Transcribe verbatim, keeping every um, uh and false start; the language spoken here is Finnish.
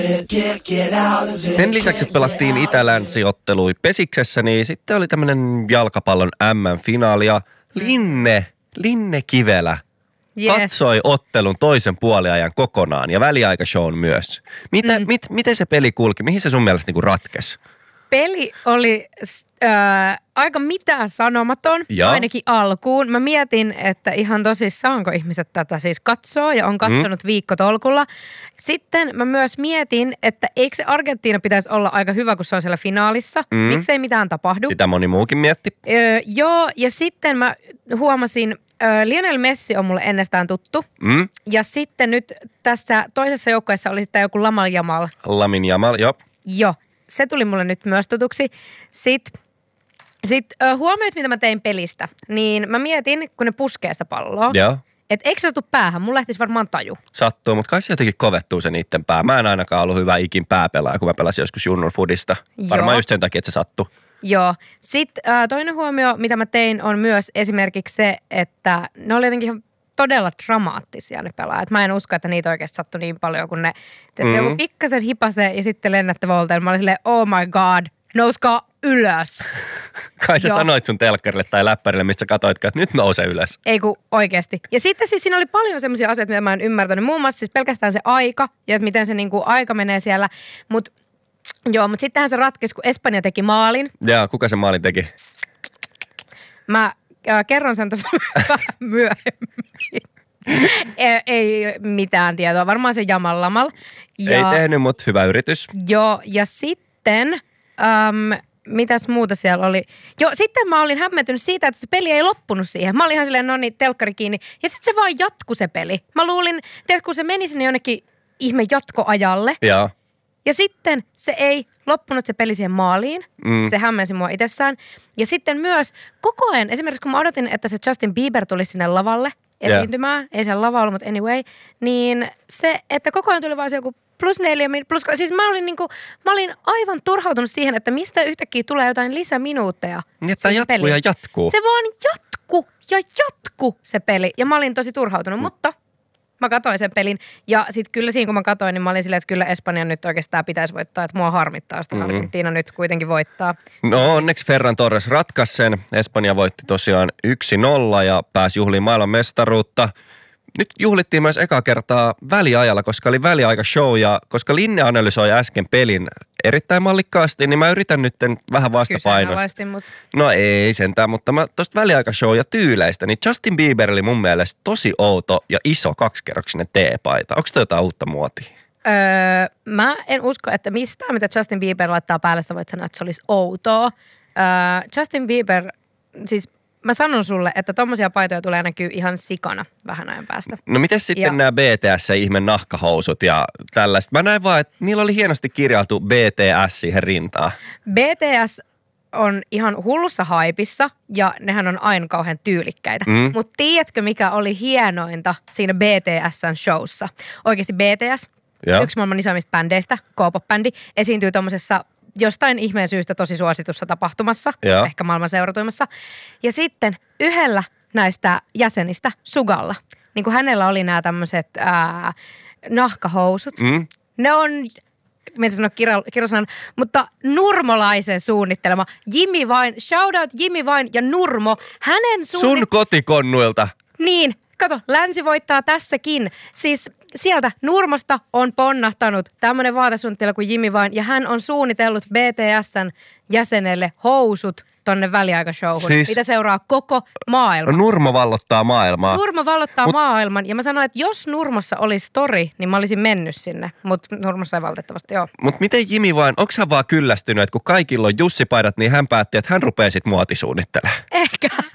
Sen lisäksi, että pelattiin itä-länsi-ottelui Pesiksessä, niin sitten oli tämmöinen jalkapallon äm äm-finaali ja Linne, Linne Kivelä yes. katsoi ottelun toisen puoliajan kokonaan ja väliaikashown myös. Mitä, mm. mit, miten se peli kulki? Mihin se sun mielestä niinku ratkesi? Peli oli äh, aika mitään sanomaton, ja. ainakin alkuun. Mä mietin, että ihan tosissaanko ihmiset tätä siis katsoo ja on katsonut mm. viikkotolkulla. Sitten mä myös mietin, että eikö se Argentiina pitäisi olla aika hyvä, kun se on siellä finaalissa. Mm. Miksei mitään tapahdu. Sitä moni muukin mietti. Öö, joo, ja sitten mä huomasin, öö, Lionel Messi on mulle ennestään tuttu. Mm. Ja sitten nyt tässä toisessa joukkueessa oli sitten joku Lamal Jamal. Lamin Jamal, joo. Joo. Se tuli mulle nyt myös tutuksi. Sitten sit, äh, huomioit, mitä mä tein pelistä, niin mä mietin, kun ne puskee sitä palloa, että eikö se sattu päähän? Mun lähtisi varmaan taju. Sattuu, mutta kai se jotenkin kovettuu se niitten pää. Mä en ainakaan ollut hyvä ikin pääpelaaja, kun mä pelasin joskus Junnun Foodista. Varmaan just sen takia, että se sattui. Joo. Sitten äh, toinen huomio, mitä mä tein, on myös esimerkiksi se, että ne oli jotenkin ihan todella dramaattisia ne pelaajat. Mä en usko, että niitä oikeasti sattui niin paljon, kun ne mm-hmm. joku pikkasen hipasee ja sitten lennätte volteen. Mä olin silleen, oh my god, nouskaa ylös. Kai sä Joo. sanoit sun telkkarille tai läppärille, mistä katsoitkaan, että nyt nouse ylös. Ei kun oikeasti. Ja sitten siis siinä oli paljon semmoisia asioita, mitä mä en ymmärtänyt. Muun muassa siis pelkästään se aika ja että miten se niinku aika menee siellä. Mut, joo, mutta sittenhän se ratkesi, kun Espanja teki maalin. Jaa, kuka se maalin teki? Mä äh, kerron sen tuossa myöhemmin. ei, ei mitään tietoa. Varmaan se Jamal Lamal. Ja, ei tehnyt, mutta hyvä yritys. Joo, ja sitten... Um, mitäs muuta siellä oli? Joo, sitten mä olin hämmentynyt siitä, että se peli ei loppunut siihen. Mä olin ihan silleen, no niin, telkkari kiinni. Ja sitten se vaan jatkui se peli. Mä luulin, että kun se meni sinne jonnekin ihme jatkoajalle. Ja, ja sitten se ei loppunut se peli siihen maaliin. Mm. Se hämmensi mua itsessään. Ja sitten myös koko ajan, esimerkiksi kun mä odotin, että se Justin Bieber tulisi sinne lavalle esiintymään, yeah. ei siellä lava ollut, mutta anyway, niin se, että koko ajan tuli vaan se joku plus neljä, plus, siis mä olin, niinku, mä olin aivan turhautunut siihen, että mistä yhtäkkiä tulee jotain lisäminuutteja. Niin, että jatkuu peli. ja jatkuu. Se vaan jatkuu ja jatkuu se peli. Ja mä olin tosi turhautunut, mm. mutta mä katsoin sen pelin. Ja sit kyllä siinä kun mä katsoin, niin mä olin silleen, että kyllä Espanja nyt oikeastaan pitäisi voittaa. Että mua harmittaa, jos mm-hmm. Argentiina nyt kuitenkin voittaa. No onneksi Ferran Torres ratkaisi sen. Espanja voitti tosiaan yksi nolla ja pääsi juhliin maailman mestaruutta. Nyt juhlittiin myös eka kertaa väliajalla, koska oli väliaikashow ja koska Linne analysoi äsken pelin erittäin mallikkaasti, niin mä yritän nyt vähän vastapainosta. Mutta... No ei sentään, mutta mä tosta väliaikashow ja tyyleistä, niin Justin Bieber oli mun mielestä tosi outo ja iso kaksikerroksinen teepaita. Onko toi jotain uutta muotia? Öö, mä en usko, että mistään, mitä Justin Bieber laittaa päälle, sä voit sanoa, että se olisi outoa. Öö, Justin Bieber, siis... Mä sanon sulle, että tommosia paitoja tulee näkyy ihan sikana vähän ajan päästä. No miten sitten ja... nämä B T S-ihme nahkahousut ja tällaista? Mä näin vaan, että niillä oli hienosti kirjailtu B T S siihen rintaan. B T S on ihan hullussa haipissa ja nehän on aina kauhean tyylikkäitä. Mm. Mutta tiedätkö, mikä oli hienointa siinä B T S:n showssa? Oikeasti B T S, ja. yksi maailman isoimmista bändeistä, K-pop-bändi, esiintyy tommosessa... jostain ihmeen syystä tosi suositussa tapahtumassa, ja. ehkä maailman seuratuimmassa. Ja sitten yhdellä näistä jäsenistä, Sugalla, niin kuin hänellä oli nämä tämmöiset ää, nahkahousut. Mm. Ne on, mä en sano kirjosanan, mutta Nurmolaisen suunnittelema. Jimmy Vain, shout out Jimmy Vain ja Nurmo. Hänen suunnit... Sun kotikonnuilta. Niin, kato, länsi voittaa tässäkin. Siis sieltä Nurmosta on ponnahtanut tämmöinen vaatesuunnittelija kuin Jimmy Vain, ja hän on suunnitellut B T S:n jäsenelle housut tonne väliaikashowhun, siis, mitä seuraa koko maailma. Nurmo vallottaa maailmaa. Nurmo vallottaa Mut, maailman, ja mä sanoin, että jos Nurmossa olisi story, niin mä olisin mennyt sinne, mutta Nurmossa ei valitettavasti ole. Mutta miten Jimmy Vain, onko hän vaan kyllästynyt, että kun kaikilla on Jussi-paidat, niin hän päätti, että hän rupeaa sit muotisuunnittelemaan? Ehkä.